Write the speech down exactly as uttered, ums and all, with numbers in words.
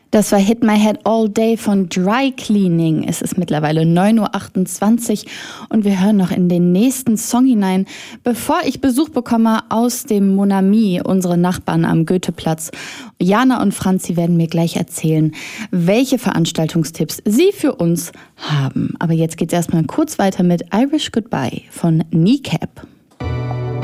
Das war Hit My Head All Day von Dry Cleaning. Es ist mittlerweile neun Uhr achtundzwanzig und wir hören noch in den nächsten Song hinein, bevor ich Besuch bekomme aus dem Mon Ami, unsere Nachbarn am Goetheplatz. Jana und Franzi werden mir gleich erzählen, welche Veranstaltungstipps sie für uns haben. Aber jetzt geht's erstmal kurz weiter mit Irish Goodbye von Kneecap.